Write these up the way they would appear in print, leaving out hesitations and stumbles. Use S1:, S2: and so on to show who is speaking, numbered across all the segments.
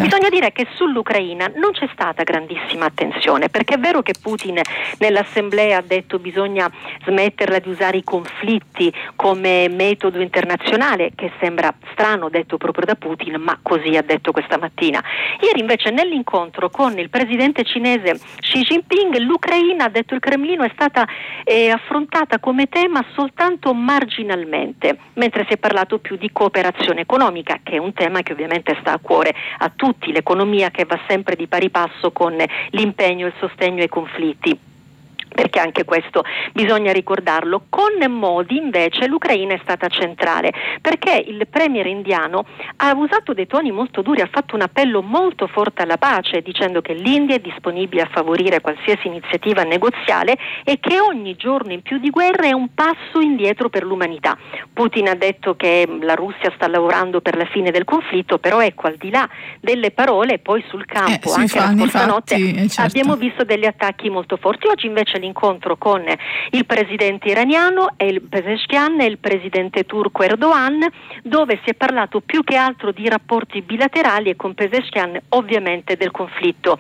S1: Bisogna dire che sull'Ucraina non c'è stata grandissima attenzione, perché è vero che Putin nell'assemblea ha detto bisogna smetterla di usare i conflitti come metodo internazionale, che sembra strano detto proprio da Putin, ma così ha detto questa mattina. Ieri invece nell'incontro con il presidente cinese Xi Jinping, l'Ucraina, ha detto il Cremlino, è stata affrontata come tema soltanto marginalmente, mentre si è parlato più di cooperazione economica, che è un tema che ovviamente sta a cuore a tutti, l'economia che va sempre di pari passo con l'impegno e il sostegno ai conflitti, perché anche questo bisogna ricordarlo. Con Modi invece l'Ucraina è stata centrale, perché il premier indiano ha usato dei toni molto duri, ha fatto un appello molto forte alla pace, dicendo che l'India è disponibile a favorire qualsiasi iniziativa negoziale e che ogni giorno in più di guerra è un passo indietro per l'umanità. Putin ha detto che la Russia sta lavorando per la fine del conflitto, però ecco, al di là delle parole, poi sul campo anche la scorsa notte certo, abbiamo visto degli attacchi molto forti. Oggi invece l'incontro con il presidente iraniano e il Pezeshkian e il presidente turco Erdogan, dove si è parlato più che altro di rapporti bilaterali e con Pezeshkian ovviamente del conflitto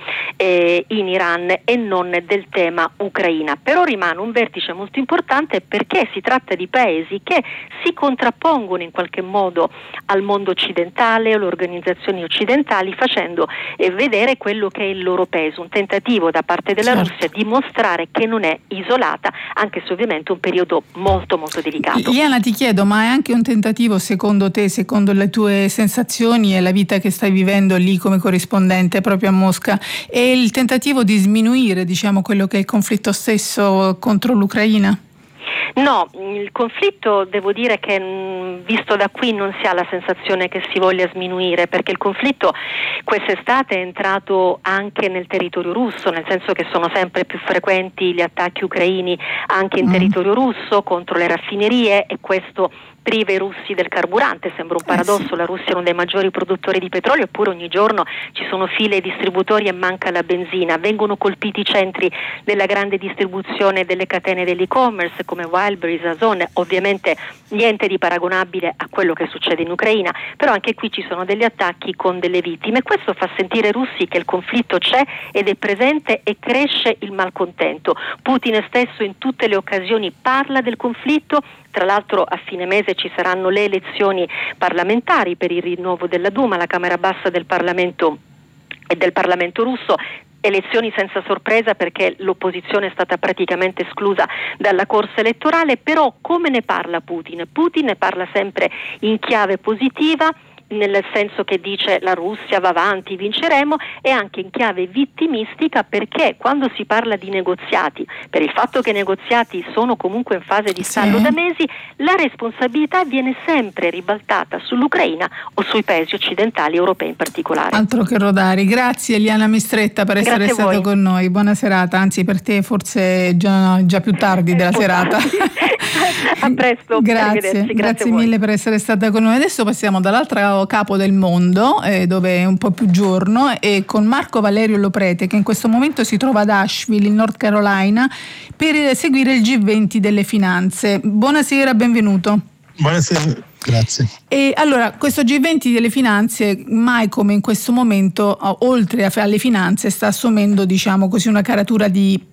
S1: in Iran e non del tema Ucraina. Però rimane un vertice molto importante, perché si tratta di paesi che si contrappongono in qualche modo al mondo occidentale, alle organizzazioni occidentali, facendo vedere quello che è il loro peso, un tentativo da parte della Russia di mostrare che non è isolata, anche se ovviamente è un periodo molto molto delicato.
S2: Liana, ti chiedo, ma è anche un tentativo secondo te, secondo le tue sensazioni e la vita che stai vivendo lì come corrispondente proprio a Mosca, è il tentativo di sminuire, diciamo, quello che è il conflitto stesso contro l'Ucraina?
S1: No, il conflitto, devo dire che visto da qui non si ha la sensazione che si voglia sminuire, perché il conflitto quest'estate è entrato anche nel territorio russo, nel senso che sono sempre più frequenti gli attacchi ucraini anche in territorio russo contro le raffinerie, e questo priva i russi del carburante. Sembra un paradosso, la Russia è uno dei maggiori produttori di petrolio, eppure ogni giorno ci sono file ai distributori e manca la benzina. Vengono colpiti i centri della grande distribuzione delle catene dell'e-commerce come Wildberries, Amazon, ovviamente niente di paragonabile a quello che succede in Ucraina, però anche qui ci sono degli attacchi con delle vittime. Questo fa sentire ai russi che il conflitto c'è ed è presente, e cresce il malcontento. Putin stesso in tutte le occasioni parla del conflitto. Tra l'altro a fine mese ci saranno le elezioni parlamentari per il rinnovo della Duma, la Camera Bassa del Parlamento e del Parlamento russo. Elezioni senza sorpresa, perché l'opposizione è stata praticamente esclusa dalla corsa elettorale. Però come ne parla Putin? Putin ne parla sempre in chiave positiva, nel senso che dice la Russia va avanti, vinceremo, e anche in chiave vittimistica, perché quando si parla di negoziati, per il fatto che i negoziati sono comunque in fase di stallo da mesi, la responsabilità viene sempre ribaltata sull'Ucraina o sui paesi occidentali, europei in particolare.
S2: Altro che rodari. Grazie Liana Mistretta per essere stato con noi. Buona serata, anzi per te forse già più tardi della serata.
S1: A presto.
S2: Grazie mille per essere stata con noi. Adesso passiamo dall'altro capo del mondo, dove è un po' più giorno, e con Marco Valerio Loprete, che in questo momento si trova ad Asheville in North Carolina per seguire il G20 delle finanze. Buonasera, benvenuto.
S3: Buonasera. Grazie.
S2: E allora, questo G20 delle finanze mai come in questo momento, oltre alle finanze, sta assumendo, diciamo così, una caratura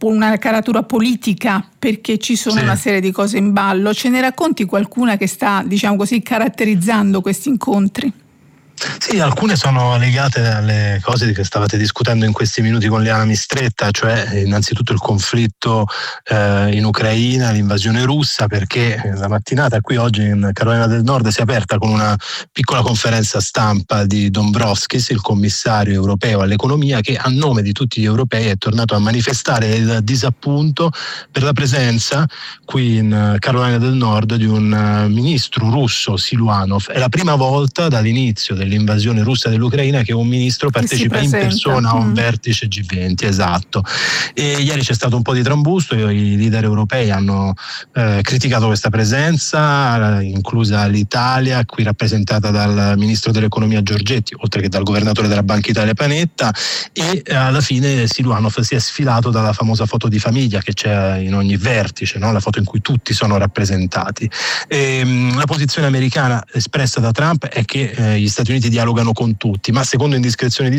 S2: politica, perché ci sono una serie di cose in ballo. Ce ne racconti qualcuna che sta, diciamo così, caratterizzando questi incontri?
S3: Sì, alcune sono legate alle cose che stavate discutendo in questi minuti con Liana Mistretta, cioè innanzitutto il conflitto in Ucraina, l'invasione russa, perché la mattinata qui oggi in Carolina del Nord si è aperta con una piccola conferenza stampa di Dombrovskis, il commissario europeo all'economia, che a nome di tutti gli europei è tornato a manifestare il disappunto per la presenza qui in Carolina del Nord di un ministro russo, Siluanov. È la prima volta dall'inizio dell'invasione russa dell'Ucraina che un ministro partecipa in persona a un vertice G20, esatto. E ieri c'è stato un po' di trambusto, i leader europei hanno criticato questa presenza, inclusa l'Italia, qui rappresentata dal ministro dell'economia Giorgetti, oltre che dal governatore della Banca Italia Panetta, e alla fine Siluanov si è sfilato dalla famosa foto di famiglia che c'è in ogni vertice, no? La foto in cui tutti sono rappresentati. La posizione americana espressa da Trump è che gli Stati Uniti dialogano con tutti, ma secondo indiscrezioni di